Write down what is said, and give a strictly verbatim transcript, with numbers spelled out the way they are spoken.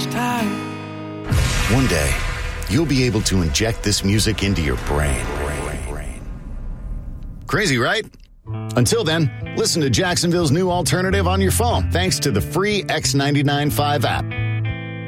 much time. One day, you'll be able to inject this music into your brain. Crazy, right? Until then, listen to Jacksonville's new alternative on your phone, thanks to the free X ninety-nine point five app.